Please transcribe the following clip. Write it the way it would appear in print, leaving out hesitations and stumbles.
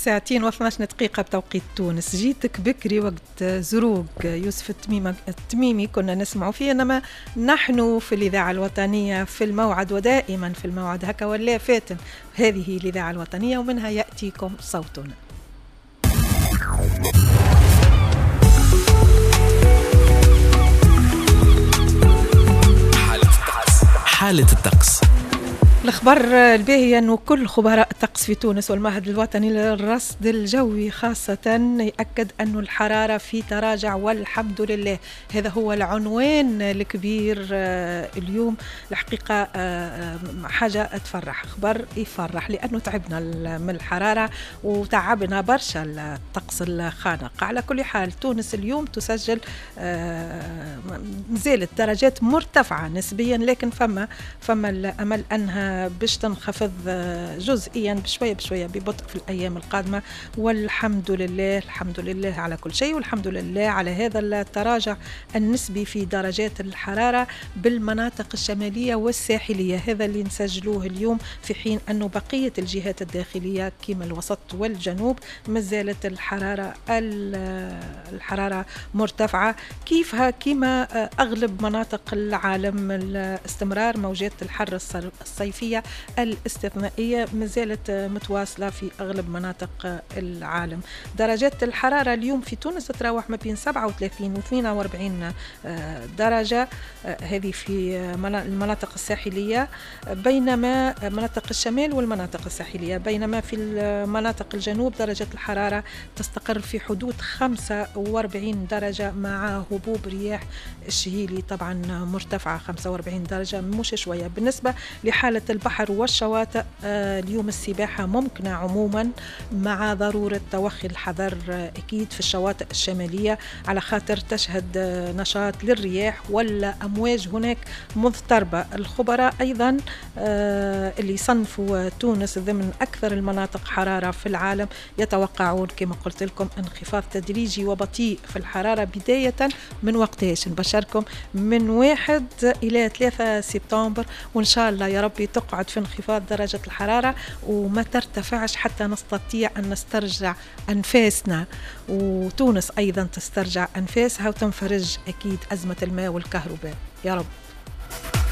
ساعتين و12 دقيقة بتوقيت تونس. جيتك بكري وقت زروق يوسف التميمي كنا نسمعوا فيه، إنما نحن في الإذاعة الوطنية في الموعد، ودائما في الموعد هكا ولا فاتن. هذه الإذاعة الوطنية ومنها يأتيكم صوتنا. حالة الطقس. الأخبار الباهية أنه كل خبراء الطقس في تونس والمعهد الوطني للرصد الجوي خاصة يأكد أن الحرارة في تراجع والحمد لله. هذا هو العنوان الكبير اليوم. الحقيقة حاجة تفرح، خبر يفرح، لأنه تعبنا من الحرارة وتعبنا برشا الطقس الخانق. على كل حال تونس اليوم تسجل نزلت درجات مرتفعة نسبيا، لكن فما الأمل أنها باش تنخفض جزئيا بشوية ببطء في الأيام القادمة. والحمد لله الحمد لله على كل شيء، والحمد لله على هذا التراجع النسبي في درجات الحرارة بالمناطق الشمالية والساحلية. هذا اللي نسجلوه اليوم، في حين أنه بقية الجهات الداخلية كما الوسط والجنوب ما زالت الحرارة مرتفعة كيفها كما أغلب مناطق العالم. استمرار موجات الحر الصيفية الاستثنائية ما زالت متواصلة في أغلب مناطق العالم. درجات الحرارة اليوم في تونس تتراوح ما بين 37 و 42 درجة، هذه في المناطق الساحلية، بينما مناطق الشمال والمناطق الساحلية، بينما في المناطق الجنوب درجة الحرارة تستقر في حدود 45 درجة مع هبوب رياح الشهيلي طبعا مرتفعة 45 درجة مش شوية. بالنسبة لحالة البحر والشواطئ اليوم السباحة ممكنة عموما، مع ضرورة توخي الحذر أكيد في الشواطئ الشمالية على خاطر تشهد نشاط للرياح والأمواج هناك مضطربة. الخبراء أيضا اللي صنفوا تونس ضمن أكثر المناطق حرارة في العالم يتوقعون كما قلت لكم انخفاض تدريجي وبطيء في الحرارة بداية من وقتاش نبشركم من 1 إلى 3 سبتمبر، وإن شاء الله يا ربي تقعد في انخفاض درجة الحرارة وما ترتفعش حتى نستطيع أن نسترجع أنفاسنا، وتونس أيضا تسترجع أنفاسها وتنفرج أكيد أزمة الماء والكهرباء يا رب.